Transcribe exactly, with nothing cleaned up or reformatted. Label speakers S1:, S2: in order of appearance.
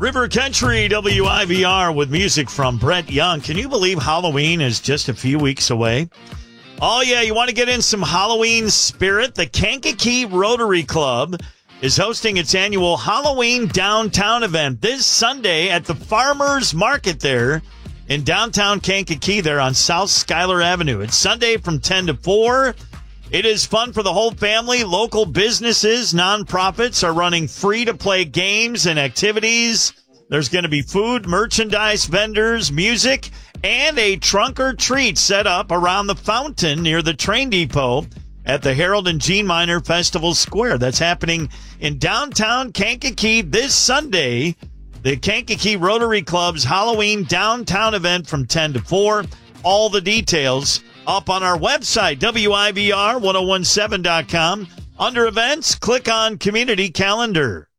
S1: River Country W I V R with music from Brett Young. Can you believe Halloween is just a few weeks away? Oh, yeah, you want to get in some Halloween spirit? The Kankakee Rotary Club is hosting its annual Halloween downtown event this Sunday at the Farmers Market there in downtown Kankakee there on South Schuyler Avenue. It's Sunday from ten to four. It is fun for the whole family. Local businesses, nonprofits are running free-to-play games and activities. There's going to be food, merchandise vendors, music, and a trunk or treat set up around the fountain near the train depot at the Harold and Jean Miner Festival Square. That's happening in downtown Kankakee this Sunday. The Kankakee Rotary Club's Halloween downtown event from ten to four. All the details up on our website, W I V R ten seventeen dot com. Under events, click on community calendar.